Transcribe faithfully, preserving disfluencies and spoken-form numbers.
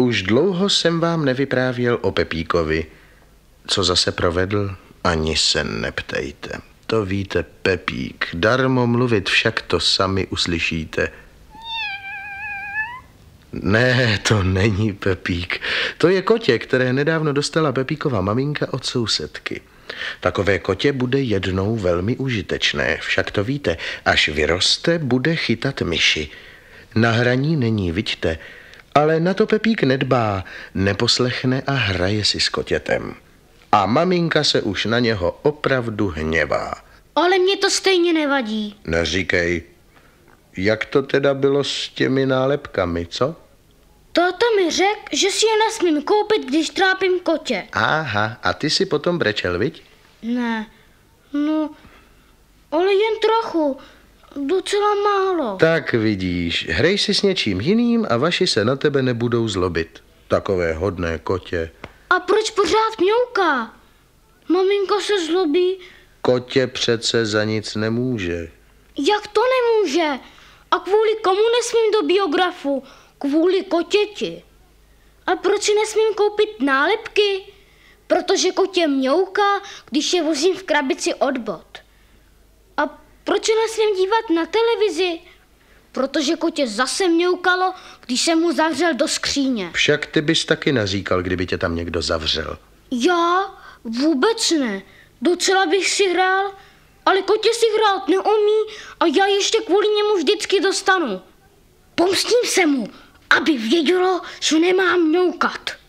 Už dlouho jsem vám nevyprávěl o Pepíkovi. Co zase provedl? Ani se neptejte. To víte, Pepík. Darmo mluvit, však to sami uslyšíte. Ne, to není Pepík. To je kotě, které nedávno dostala Pepíkova maminka od sousedky. Takové kotě bude jednou velmi užitečné, však to víte. Až vyroste, bude chytat myši. Na hraní není, viďte, ale na to Pepík nedbá, neposlechne a hraje si s kotětem. A maminka se už na něho opravdu hněvá. Ale mě to stejně nevadí. Neříkej. Jak to teda bylo s těmi nálepkami, co? Táta mi řekl, že si je nesmím koupit, když trápím kotě. Aha, a ty si potom brečel, viď? Ne, no, ale jen trochu, docela málo. Tak vidíš, hrej si s něčím jiným a vaši se na tebe nebudou zlobit. Takové hodné kotě. A proč pořád mňouká? Maminka se zlobí. Kotě přece za nic nemůže. Jak to nemůže? A kvůli komu nesmím do biografu? Kvůli kotěti. A proč si nesmím koupit nálepky? Protože kotě mňouká, když je vozím v krabici od bot. A proč se nesmím dívat na televizi? Protože kotě zase mňoukalo, když jsem mu zavřel do skříně. Však ty bys taky naříkal, kdyby tě tam někdo zavřel. Já? Vůbec ne. Docela bych si hrál, ale kotě si hrát neumí a já ještě kvůli němu vždycky dostanu. Pomstím se mu, aby vědělo, že nemám mňoukat.